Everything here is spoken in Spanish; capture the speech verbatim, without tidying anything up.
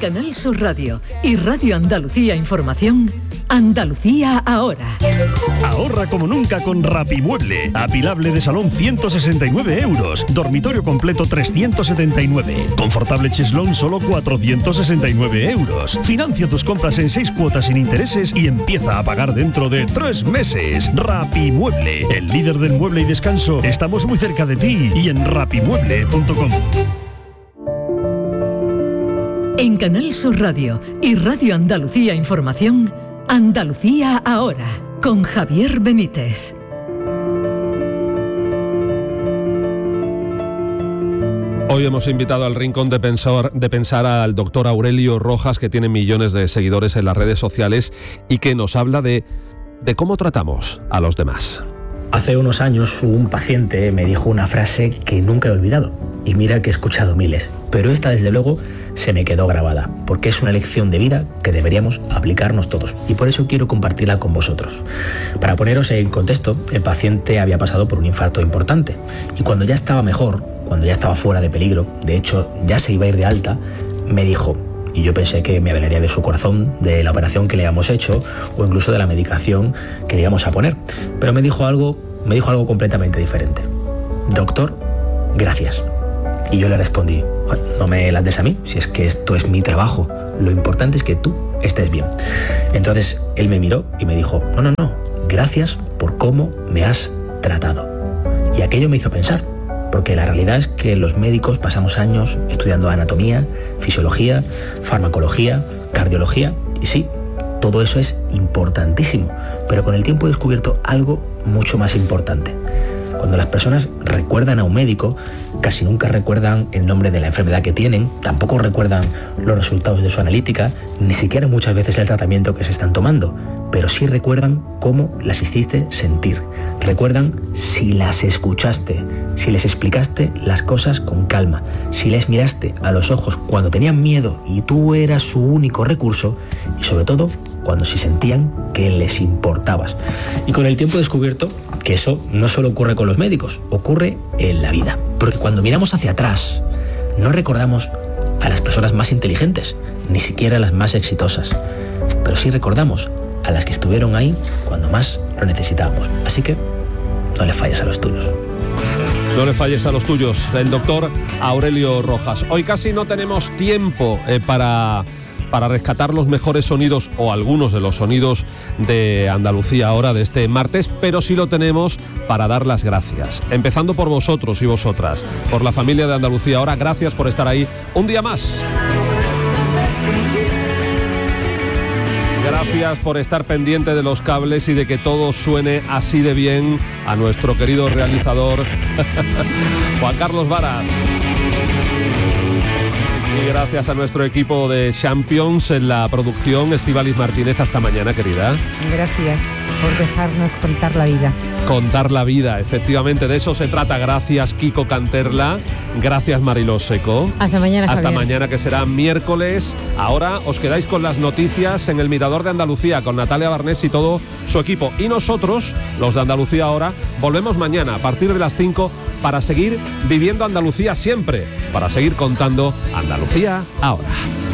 Canal Sur Radio y Radio Andalucía Información, Andalucía Ahora. Ahorra como nunca con Rapimueble. Apilable de salón ciento sesenta y nueve euros. Dormitorio completo trescientos setenta y nueve. Confortable cheslón solo cuatrocientos sesenta y nueve euros. Financia tus compras en seis cuotas sin intereses y empieza a pagar dentro de tres meses. Rapimueble, el líder del mueble y descanso. Estamos muy cerca de ti y en rapimueble punto com. En Canal Sur Radio y Radio Andalucía Información, Andalucía Ahora, con Javier Benítez. Hoy hemos invitado al Rincón de Pensar, de Pensar al doctor Aurelio Rojas, que tiene millones de seguidores en las redes sociales y que nos habla de, de cómo tratamos a los demás. Hace unos años un paciente me dijo una frase que nunca he olvidado, y mira que he escuchado miles, pero esta desde luego se me quedó grabada, porque es una lección de vida que deberíamos aplicarnos todos, y por eso quiero compartirla con vosotros. Para poneros en contexto, el paciente había pasado por un infarto importante, y cuando ya estaba mejor, cuando ya estaba fuera de peligro, de hecho ya se iba a ir de alta, me dijo, y yo pensé que me hablaría de su corazón, de la operación que le habíamos hecho o incluso de la medicación que le íbamos a poner. Pero me dijo algo, me dijo algo completamente diferente. Doctor, gracias. Y yo le respondí, no me las des a mí, si es que esto es mi trabajo. Lo importante es que tú estés bien. Entonces él me miró y me dijo, no, no, no, gracias por cómo me has tratado. Y aquello me hizo pensar. Porque la realidad es que los médicos pasamos años estudiando anatomía, fisiología, farmacología, cardiología, y sí, todo eso es importantísimo, pero con el tiempo he descubierto algo mucho más importante. Cuando las personas recuerdan a un médico, casi nunca recuerdan el nombre de la enfermedad que tienen, tampoco recuerdan los resultados de su analítica, ni siquiera muchas veces el tratamiento que se están tomando, pero sí recuerdan cómo las hiciste sentir. Recuerdan si las escuchaste, si les explicaste las cosas con calma, si les miraste a los ojos cuando tenían miedo y tú eras su único recurso, y sobre todo cuando sí sentían que les importabas. Y con el tiempo he descubierto que eso no solo ocurre con los médicos, ocurre en la vida. Porque cuando miramos hacia atrás, no recordamos a las personas más inteligentes, ni siquiera a las más exitosas, pero sí recordamos a las que estuvieron ahí cuando más lo necesitábamos. Así que no le falles a los tuyos. No le falles a los tuyos, el doctor Aurelio Rojas. Hoy casi no tenemos tiempo eh, para... para rescatar los mejores sonidos o algunos de los sonidos de Andalucía Ahora de este martes, pero sí lo tenemos para dar las gracias. Empezando por vosotros y vosotras, por la familia de Andalucía Ahora, gracias por estar ahí un día más. Gracias por estar pendiente de los cables y de que todo suene así de bien a nuestro querido realizador Juan Carlos Varas. Y gracias a nuestro equipo de Champions en la producción, Estíbaliz Martínez. Hasta mañana, querida. Gracias por dejarnos contar la vida. Contar la vida, efectivamente, de eso se trata. Gracias, Kiko Canterla. Gracias, Mariló Seco. Hasta mañana, Hasta Javier. mañana, que será miércoles. Ahora os quedáis con las noticias en el Mirador de Andalucía, con Natalia Barnés y todo su equipo. Y nosotros, los de Andalucía Ahora, volvemos mañana a partir de las cinco para seguir viviendo Andalucía siempre, para seguir contando Andalucía Ahora.